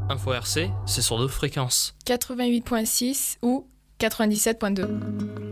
Info RC, c'est sur 2 fréquences. 88.6 ou 97.2.